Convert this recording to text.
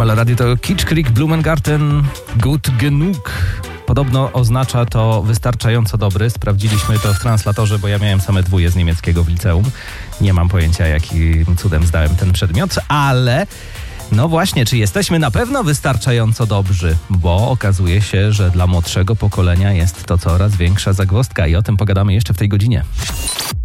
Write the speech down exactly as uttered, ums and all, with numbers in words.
Halo Radio to Kitschkrieg, Blumengarten, Gut genug. Podobno oznacza to wystarczająco dobry. Sprawdziliśmy to w translatorze, bo ja miałem same dwóje z niemieckiego w liceum. Nie mam pojęcia, jakim cudem zdałem ten przedmiot, ale no właśnie, czy jesteśmy na pewno wystarczająco dobrzy? Bo okazuje się, że dla młodszego pokolenia jest to coraz większa zagwozdka i o tym pogadamy jeszcze w tej godzinie.